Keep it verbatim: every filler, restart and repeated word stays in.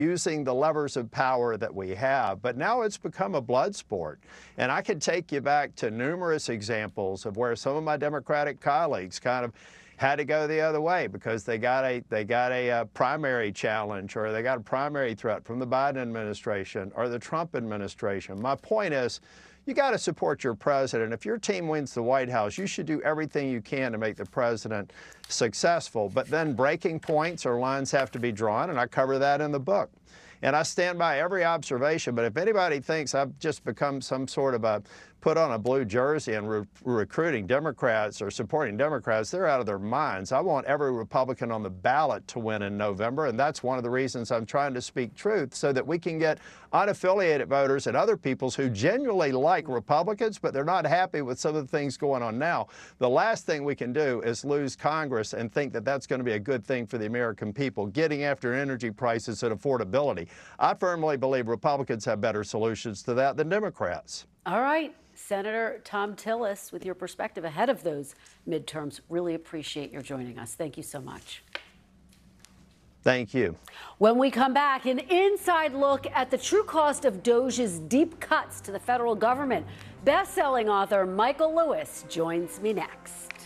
using the levers of power that we have. But now it's become a blood sport. And I could take you back to numerous examples of where some of my Democratic colleagues kind of had to go the other way because they got a they got a, uh primary challenge, or they got a primary threat from the Biden administration or the Trump administration. My point is, you got to support your president. If your team wins the White House, you should do everything you can to make the president successful. But then breaking points or lines have to be drawn, and I cover that in the book. And I stand by every observation, but if anybody thinks I've just become some sort of a put on a blue jersey and re recruiting Democrats or supporting Democrats, they're out of their minds. I want every Republican on the ballot to win in November, and that's one of the reasons I'm trying to speak truth, so that we can get unaffiliated voters and other peoples who genuinely like Republicans, but they're not happy with some of the things going on now. The last thing we can do is lose Congress and think that that's going to be a good thing for the American people, getting after energy prices and affordability. I firmly believe Republicans have better solutions to that than Democrats. All right. Senator Thom Tillis, with your perspective ahead of those midterms, really appreciate your joining us. Thank you so much. Thank you. When we come back, an inside look at the true cost of DOGE's deep cuts to the federal government. Best-selling author Michael Lewis joins me next.